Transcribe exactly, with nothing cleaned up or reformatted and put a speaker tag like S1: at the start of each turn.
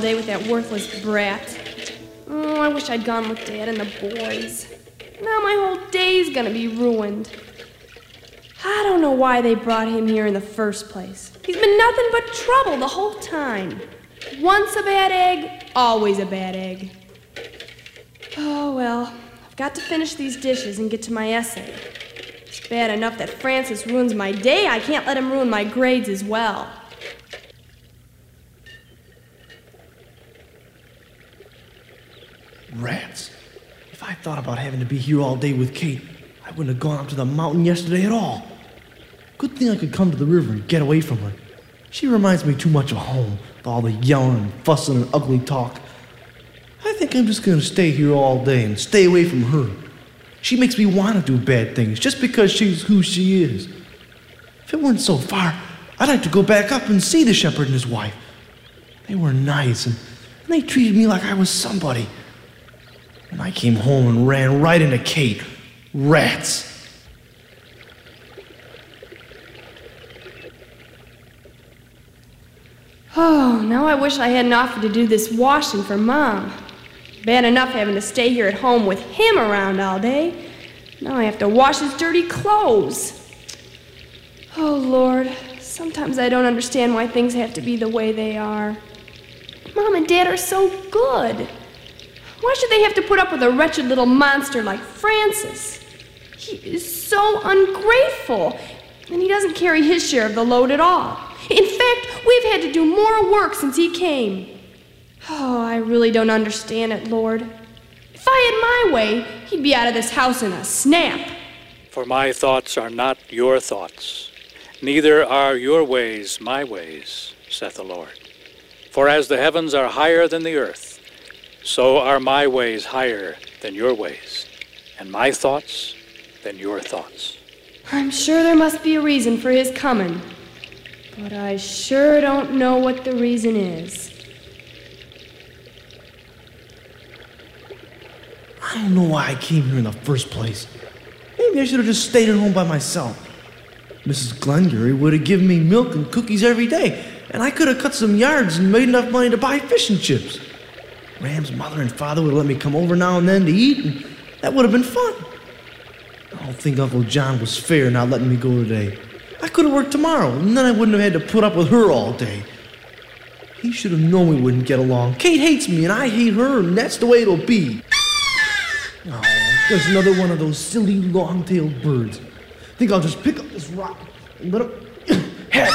S1: day with that worthless brat. Oh, I wish I'd gone with Dad and the boys. Now my whole day's gonna be ruined. I don't know why they brought him here in the first place. He's been nothing but trouble the whole time. Once a bad egg, always a bad egg. Oh, well, I've got to finish these dishes and get to my essay. It's bad enough that Francis ruins my day. I can't let him ruin my grades as well.
S2: Rats. If I thought about having to be here all day with Kate, I wouldn't have gone up to the mountain yesterday at all. Good thing I could come to the river and get away from her. She reminds me too much of home, with all the yelling and fussing and ugly talk. I think I'm just going to stay here all day and stay away from her. She makes me want to do bad things just because she's who she is. If it weren't so far, I'd like to go back up and see the shepherd and his wife. They were nice, and, and they treated me like I was somebody. And I came home and ran right into Kate. Rats.
S1: Oh, now I wish I hadn't offered to do this washing for Mom. Bad enough having to stay here at home with him around all day. Now I have to wash his dirty clothes. Oh, Lord, sometimes I don't understand why things have to be the way they are. Mom and Dad are so good. Why should they have to put up with a wretched little monster like Francis? He is so ungrateful, and he doesn't carry his share of the load at all. In fact, we've had to do more work since he came. Oh, I really don't understand it, Lord. If I had my way, he'd be out of this house in a snap.
S3: For my thoughts are not your thoughts, neither are your ways my ways, saith the Lord. For as the heavens are higher than the earth, so are my ways higher than your ways, and my thoughts than your thoughts.
S1: I'm sure there must be a reason for his coming, but I sure don't know what the reason is.
S2: I don't know why I came here in the first place. Maybe I should have just stayed at home by myself. Missus Glengarry would have given me milk and cookies every day, and I could have cut some yards and made enough money to buy fish and chips. Ram's mother and father would have let me come over now and then to eat, and that would have been fun. I don't think Uncle John was fair not letting me go today. I could have worked tomorrow, and then I wouldn't have had to put up with her all day. He should have known we wouldn't get along. Kate hates me, and I hate her, and that's the way it'll be. Oh, there's another one of those silly long-tailed birds. I think I'll just pick up this rock and let him...